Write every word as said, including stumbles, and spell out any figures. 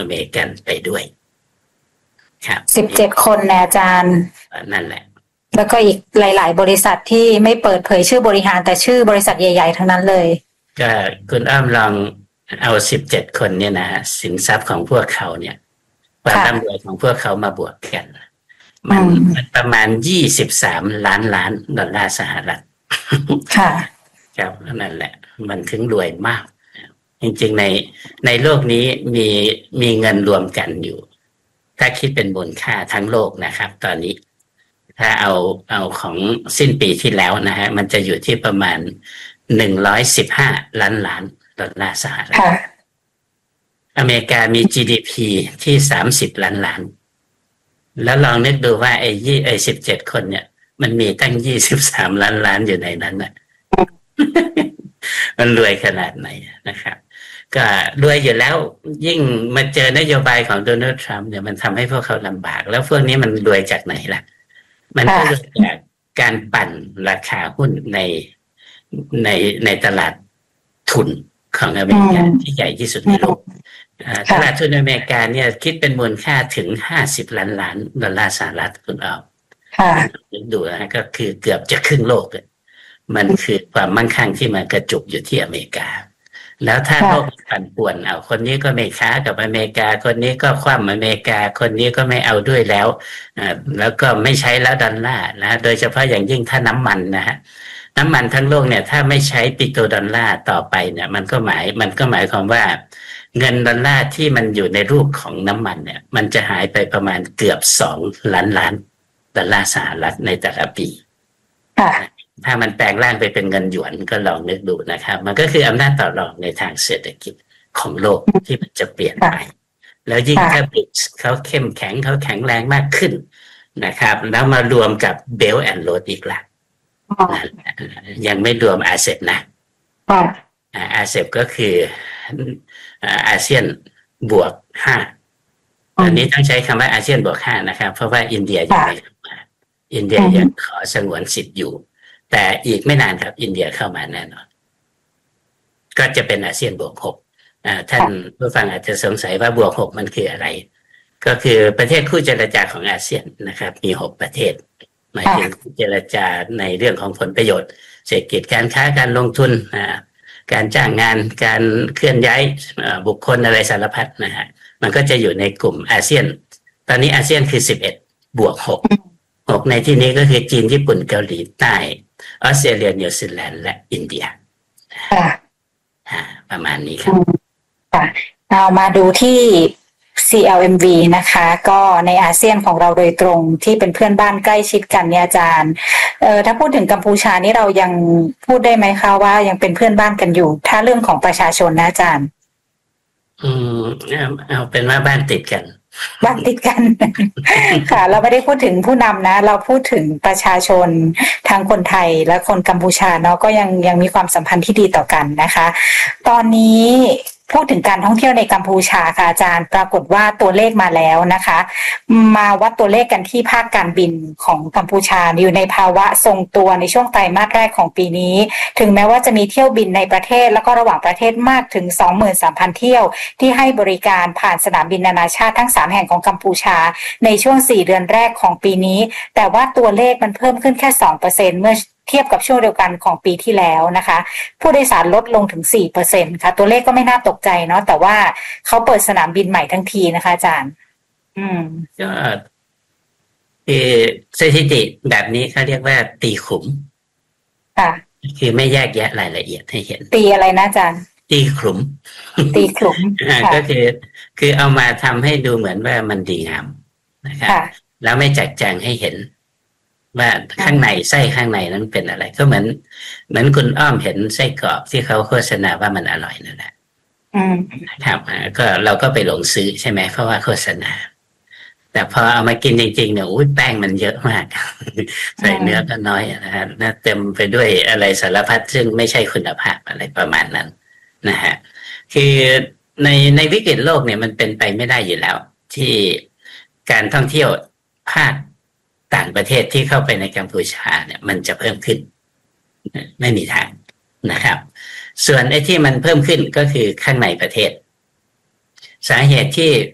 เมริกันไปด้วยครับสิบเจ็ดคนนะอาจารย์นั่นแหละแล้วก็อีกหลายๆบริษัทที่ไม่เปิดเผยชื่อบริหารแต่ชื่อบริษัทใหญ่ๆทั้งนั้นเลยก็คุณอ้อมลองเอาสิบเจ็ดคนเนี่ยนะสินทรัพย์ของพวกเขาเนี่ยความร่ำรวยของพวกเขามาบวกกันมันประมาณยี่สิบสามล้านล้านดอลลาร์สหรัฐค่ะครับนั่นแหละมันถึงรวยมากจริงๆในในโลกนี้มีมีเงินรวมกันอยู่ถ้าคิดเป็นมูลค่าทั้งโลกนะครับตอนนี้ถ้าเอาเอาของสิ้นปีที่แล้วนะฮะมันจะอยู่ที่ประมาณหนึ่งร้อยสิบห้าล้านล้านดอลลาร์สหรัฐอเมริกามี จี ดี พี ที่สามสิบล้านล้านแล้วลองนึกดูว่าไอ้ยี่ไอ้สิบเจ็ดคนเนี่ยมันมีตั้งยี่สิบสามล้านล้านอยู่ในนั้นน่ะ มันรวยขนาดไหนนะครับก็รวยอยู่แล้วยิ่งมาเจอนโยบายของโดนัลด์ทรัมป์เนี่ยมันทำให้พวกเขาลำบากแล้วพวกนี้มันรวยจากไหนล่ะมันก็รวยจากการปั่นราคาหุ้นในในในตลาดทุนของอเมริกาที่ใหญ่ที่สุดในโลกตลาดทุนอเมริกาเนี่ยคิดเป็นมูลค่าถึงห้าสิบล้านล้านดอลลาร์สหรัฐคุณเอาดูนะก็คือเกือบจะครึ่งโลกเลยมันคือความมั่งคั่งที่มันกระจุกอยู่ที่อเมริกาแล้วถ้าโลกปั่นป่วนเอาคนนี้ก็ไม่ค้ากับอเมริกาคนนี้ก็คว่ำอเมริกาคนนี้ก็ไม่เอาด้วยแล้วแล้วก็ไม่ใช้แล้วดอลลาร์นะโดยเฉพาะอย่างยิ่งถ้าน้ำมันนะฮะน้ำมันทั้งโลกเนี่ยถ้าไม่ใช้ปิโตรดอลลาร์ต่อไปเนี่ยมันก็หมายมันก็หมายความว่าเงินดอลลาร์ที่มันอยู่ในรูปของน้ำมันเนี่ยมันจะหายไปประมาณเกือบสองล้านล้านดอลลาร์สหรัฐในแต่ละปีถ้ามันแปลงร่างไปเป็นเงินหยวนก็ลองนึกดูนะครับมันก็คืออำนาจต่อรองในทางเศรษฐกิจของโลกที่มันจะเปลี่ยนไปแล้วยิ่งถ้าบริกส์เขาเข้มแข็งเขาแข็งแรงมากขึ้นนะครับแล้วมารวมกับเบลแอนด์โรดอีกละยังไม่รวมอาเซียนนะอาเซียนก็คืออาเซียนบวกห้าอันนี้ต้องใช้คำว่าอาเซียนบวกห้านะครับเพราะว่าอินเดียยังไม่เข้ามาอินเดียยังขอสงวนสิทธิ์อยู่แต่อีกไม่นานครับอินเดียเข้ามาแน่นอนก็จะเป็นอาเซียนบวกหกท่านผู้ฟังอาจจะสงสัยว่าบวกหกมันคืออะไรก็คือประเทศคู่เจรจาของอาเซียนนะครับมีหกประเทศหมายถึงเจรจาในเรื่องของผลประโยชน์เศรษฐกิจการค้าการลงทุนการจ้างงานการเคลื่อนย้ายบุคคลอะไรสารพัดนะฮะมันก็จะอยู่ในกลุ่มอาเซียนตอนนี้อาเซียนคือสิบเอ็ดบวกหกหกในที่นี้ก็คือจีนญี่ปุ่นเกาหลีใต้ออสเตรเลียนิวซีแลนด์และอินเดียประมาณนี้ครับเอามาดูที่ ซี แอล เอ็ม วี นะคะก็ในอาเซียนของเราโดยตรงที่เป็นเพื่อนบ้านใกล้ชิดกันเนี่ยอาจารย์เอ่อถ้าพูดถึงกัมพูชานี่เรายังพูดได้ไหมคะว่ายังเป็นเพื่อนบ้านกันอยู่ถ้าเรื่องของประชาชนนะอาจารย์อืมเอาเป็นว่าบ้านติดกันบ้านติดกันค่ะเราไม่ได้พูดถึงผู้นำนะเราพูดถึงประชาชนทั้งคนไทยและคนกัมพูชาเนาะก็ยังยังมีความสัมพันธ์ที่ดีต่อกันนะคะตอนนี้พูดถึงการท่องเที่ยวในกัมพูชาค่ะอาจารย์ปรากฏว่าตัวเลขมาแล้วนะคะมาวัดตัวเลขกันที่ภาคการบินของกัมพูชาอยู่ในภาวะทรงตัวในช่วงไตรมาสแรกของปีนี้ถึงแม้ว่าจะมีเที่ยวบินในประเทศแล้วก็ระหว่างประเทศมากถึง สองหมื่นสามพัน เที่ยวที่ให้บริการผ่านสนามบินนานาชาติทั้งสามแห่งของกัมพูชาในช่วงสี่เดือนแรกของปีนี้แต่ว่าตัวเลขมันเพิ่มขึ้นแค่ สองเปอร์เซ็นต์ เมื่อเทียบกับช่วงเดียวกันของปีที่แล้วนะคะผู้โดยสารลดลงถึง สี่เปอร์เซ็นต์ ค่ะตัวเลขก็ไม่น่าตกใจเนาะแต่ว่าเขาเปิดสนามบินใหม่ทั้งทีนะคะอาจารย์อืมก็คือสถิติแบบนี้เขาเรียกว่าตีขุมค่ะคือไม่แยกแยะรายละเอียดให้เห็นตีอะไรนะอาจารย์ตีขุมตีขุมก็คือคือเอามาทำให้ดูเหมือนว่ามันดีงามนะครับแล้วไม่แจกแจงให้เห็นว่าข้างในไส้ข้างในนั้นเป็นอะไรก็เหมือนเหมือนคุณอ้อมเห็นไส้กรอกที่เขาโฆษณาว่ามันอร่อยนั่นแหละนะครับก็เราก็ไปหลงซื้อใช่ไหมเพราะว่าโฆษณาแต่พอเอามากินจริงๆเนี่ยอุ้ยแป้งมันเยอะมากใส่เนื้อก็น้อยนะฮะเต็มไปด้วยอะไรสารพัดซึ่งไม่ใช่คุณภาพอะไรประมาณนั้นนะฮะคือในในวิกฤตโลกเนี่ยมันเป็นไปไม่ได้อยู่แล้วที่การท่องเที่ยวภาคต่างประเทศที่เข้าไปในกัมพูชาเนี่ยมันจะเพิ่มขึ้นไม่มีทางนะครับส่วนไอ้ที่มันเพิ่มขึ้นก็คือข้างในประเทศสาเหตุที่